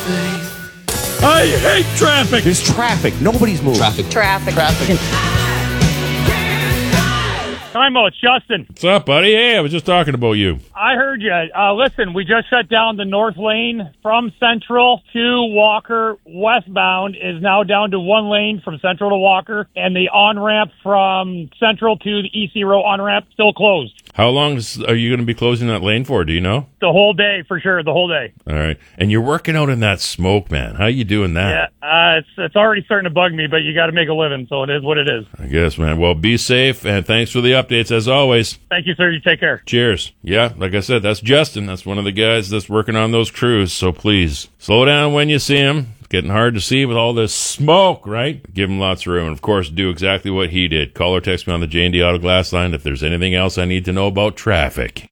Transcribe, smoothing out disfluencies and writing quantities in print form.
faith. I hate traffic. There's traffic. Nobody's moving. Traffic. Timo, it's Justin. What's up, buddy? Hey, I was just talking about you. I heard you. Listen, we just shut down the north lane from Central to Walker. Westbound is now down to one lane from Central to Walker, and the on-ramp from Central to the EC Row on-ramp still closed. How long are you going to be closing that lane for? Do you know? The whole day, for sure, the whole day. All right. And you're working out in that smoke, man. How you doing that? Yeah, it's already starting to bug me, but you got to make a living, so it is what it is. I guess, man. Well, be safe, and thanks for the updates, as always. Thank you, sir. You take care. Cheers. Yeah, like I said, that's Justin. That's one of the guys that's working on those crews, so please, slow down when you see him. It's getting hard to see with all this smoke, right? Give him lots of room. And, of course, do exactly what he did. Call or text me on the J&D Auto Glass line if there's anything else I need to know about traffic.